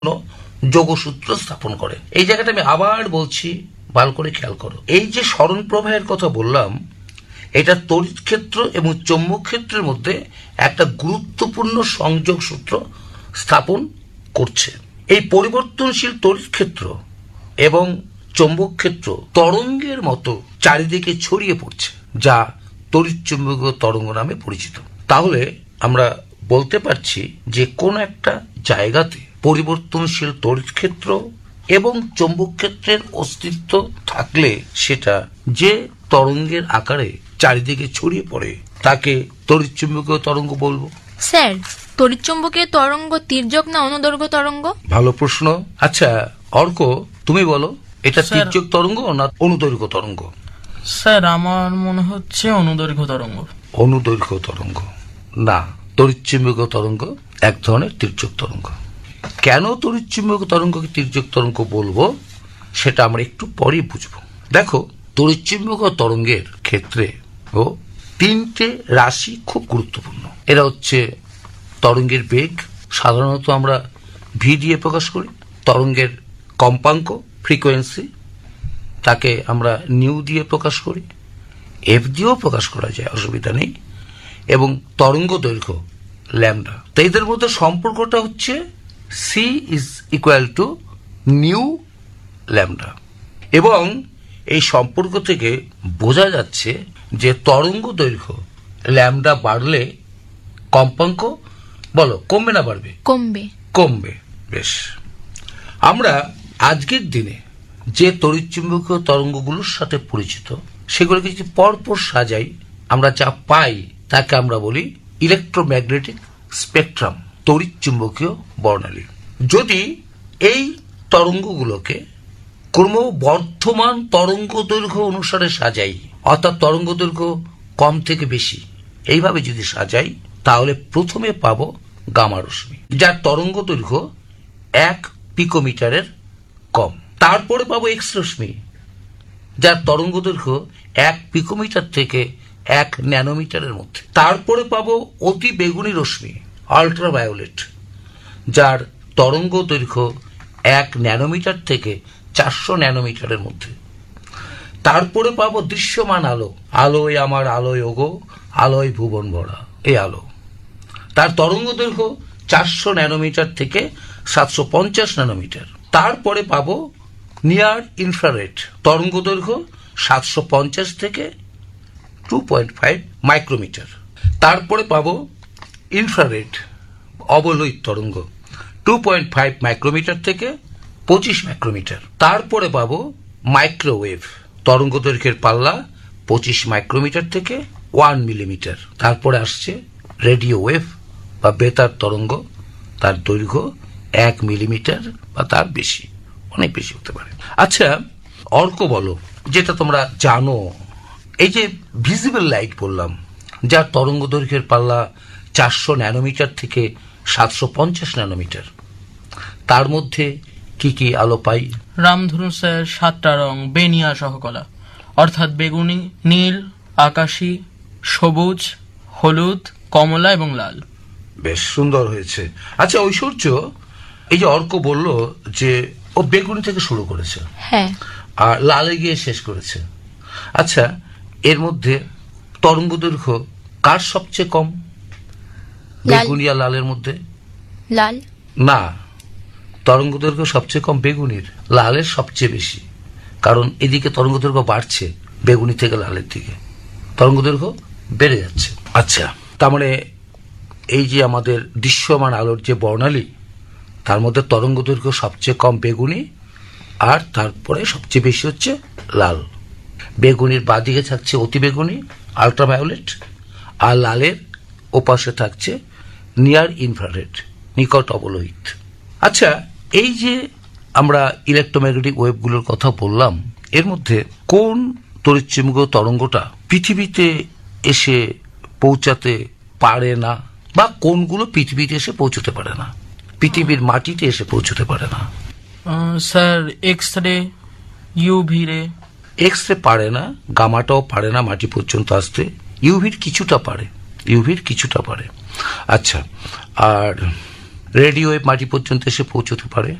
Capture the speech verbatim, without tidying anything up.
যোগসূত্র স্থাপন করে। এই জায়গাটা আমি আবার বলছি, ভালো করে খেয়াল করো। এই যে সরণ প্রবাহের কথা বললাম, এটা তড়িৎ ক্ষেত্র এবং চৌম্বক ক্ষেত্রের মধ্যে একটা গুরুত্বপূর্ণ সংযোগ সূত্র স্থাপন করছে। এই পরিবর্তনশীল তড়িৎ ক্ষেত্র এবং চৌম্বক ক্ষেত্র তরঙ্গের মতো চারিদিকে ছড়িয়ে পড়ছে, যা তড়িৎ চুম্বকীয় তরঙ্গ নামে পরিচিত। তাহলে আমরা বলতে পারছি যে কোন একটা জায়গাতে পরিবর্তনশীল তড়িৎ ক্ষেত্র এবং চৌম্বক ক্ষেত্রের অস্তিত্ব থাকলে সেটা যে তরঙ্গের আকারে চারিদিকে ছড়িয়ে পড়ে তাকে তড়িৎ চুম্বকীয় তরঙ্গ বলবো। স্যার, তড়িৎ চুম্বকীয় তরঙ্গ তির্যক না অনুদৈর্ঘ্য তরঙ্গ? ভালো প্রশ্ন। আচ্ছা অর্ক, তুমি বলো, এটা তির্যক তরঙ্গ না অনুদৈর্ঘ্য তরঙ্গ? স্যার, আমার মনে হচ্ছে অনুদৈর্ঘ্য তরঙ্গ। অনুদৈর্ঘ্য তরঙ্গ না, তড়িৎ চুম্বকীয় তরঙ্গ এক ধরনের তির্যক তরঙ্গ। কেন তড়িৎ চুম্বকীয় তরঙ্গকে তির্যক তরঙ্গ বলবো সেটা আমরা একটু পরেই বুঝবো। দেখো, তড়িৎ চুম্বকীয় তরঙ্গের ক্ষেত্রে ও তিনটে রাশি খুব গুরুত্বপূর্ণ। এরা হচ্ছে তরঙ্গের বেগ, সাধারণত আমরা ভি দিয়ে প্রকাশ করি। তরঙ্গের কম্পাঙ্ক, ফ্রিকোয়েন্সি, তাকে আমরা নিউ দিয়ে প্রকাশ করি। এফ দিয়েও প্রকাশ করা যায়, অসুবিধা নেই। এবং তরঙ্গ দৈর্ঘ্য ল্যামডা। তো এদের মধ্যে সম্পর্কটা হচ্ছে C is equal to new lambda. এবং এই সম্পর্ক থেকে বোঝা যাচ্ছে যে তরঙ্গ দৈর্ঘ্য ল্যামডা বাড়লে কম্পাঙ্ক বলো কমবে না বাড়বে? কমবে। কমবে। বেশ, আমরা আজকের দিনে যে তড়িৎচুম্বকীয় তরঙ্গগুলোর সাথে পরিচিত সেগুলোকে যদি পরপর সাজাই, আমরা যা পাই তাকে আমরা বলি ইলেকট্রোম্যাগনেটিক স্পেকট্রাম, তড়িৎচুম্বকীয় বর্ণালী। যদি এই তরঙ্গগুলোকে ক্রমবর্ধমান তরঙ্গ দৈর্ঘ্য অনুসারে সাজাই, অর্থাৎ তরঙ্গ দৈর্ঘ্য কম থেকে বেশি এইভাবে যদি সাজাই, তাহলে প্রথমে পাবো গামা রশ্মি, যার তরঙ্গ দৈর্ঘ্য এক পিকোমিটারের কম। তারপরে পাবো এক্স রশ্মি, যার তরঙ্গ দৈর্ঘ্য এক পিকোমিটার থেকে এক ন্যানোমিটারের মধ্যে। তারপরে পাবো অতি বেগুনি রশ্মি, আল্ট্রাভায়োলেট, যার তরঙ্গ দৈর্ঘ্য এক ন্যানোমিটার থেকে চারশো ন্যানোমিটারের মধ্যে। তারপরে পাবো দৃশ্যমান আলো, আলোয় আমার আলোয় ওগো, আলোয় ভুবন ভরা, এই আলো, তার তরঙ্গ দৈর্ঘ্য চারশো ন্যানোমিটার থেকে সাতশো পঞ্চাশ ন্যানোমিটার। তারপরে পাবো নিয়ার ইনফ্রারেড, তরঙ্গ দৈর্ঘ্য সাতশো পঞ্চাশ থেকে টু পয়েন্ট ফাইভ মাইক্রোমিটার। তারপরে পাবো ইনফ্রারেড অবলোহিত তরঙ্গ, টু পয়েন্ট ফাইভ মাইক্রোমিটার থেকে পঁচিশ মাইক্রোমিটার। তারপরে পাবো মাইক্রোওয়েভ, তরঙ্গ দৈর্ঘ্যের পাল্লা পঁচিশ মাইক্রোমিটার থেকে ওয়ান মিলিমিটার। তারপরে আসছে রেডিও ওয়েভ বা বেতার তরঙ্গ, তার দৈর্ঘ্য এক মিলিমিটার বা তার বেশি, অনেক বেশি হতে পারে। আচ্ছা অর্ক বলো, যেটা তোমরা জানো, এই যে ভিজিবল লাইট বললাম, যার তরঙ্গ দৈর্ঘ্যের পাল্লা চারশো ন্যানোমিটার থেকে সাতশো পঞ্চাশ ন্যানোমিটার, তার মধ্যে কি কি আলো পাই? রামধনু স্যার সাতটা রং বেনিয়া সহকলা, অর্থাৎ বেগুনি, নীল, আকাশী, সবুজ, হলুদ, কমলা এবং লাল। বেশ সুন্দর হয়েছে। আচ্ছা ঐশ্বর্য, এই যে অর্ক বলল যে ও বেগুনি থেকে শুরু করেছে, হ্যাঁ, আর লালে গিয়ে শেষ করেছে। আচ্ছা, এর মধ্যে তরঙ্গ দৈর্ঘ্য কার সবচেয়ে কম? বেগুনি আর লালের মধ্যে? লাল। না, তরঙ্গ দৈর্ঘ্য সবচেয়ে কম বেগুনির, লালের সবচেয়ে বেশি। কারণ এদিকে তরঙ্গ দৈর্ঘ্য বাড়ছে, বেগুনি থেকে লালের দিকে তরঙ্গ দৈর্ঘ্য বেড়ে যাচ্ছে। আচ্ছা, তার মানে এই যে আমাদের দৃশ্যমান আলোর যে বর্ণালী, তার মধ্যে তরঙ্গ দৈর্ঘ্য সবচেয়ে কম বেগুনি, আর তারপরে সবচেয়ে বেশি হচ্ছে লাল। বেগুনির বাঁদিকে থাকছে অতি বেগুনি, আল্ট্রাভায়োলেট, আর লালের ওপাশে থাকছে নিয়ার ইনফ্রারেড, নিকট অবলোহিত। আচ্ছা, এই যে আমরা ইলেকট্রোম্যাগনেটিক ওয়েভগুলোর কথা বললাম, এর মধ্যে কোন তড়িৎচুম্বকীয় তরঙ্গটা পৃথিবীতে এসে পৌঁছাতে পারে না, বা কোনগুলো পৃথিবীতে এসে পৌঁছতে পারে না, পৃথিবীর মাটিতে এসে পৌঁছতে পারে না? স্যার এক্স রে, ইউভি রে। এক্স রে পারে না, গামাটাও পারে না মাটি পর্যন্ত আসতে। ইউভির কিছুটা পারে, ইউভির কিছুটা পারে। আচ্ছা, আর রেডিও ওয়েভ মাটি পর্যন্ত এসে পৌঁছতে পারে।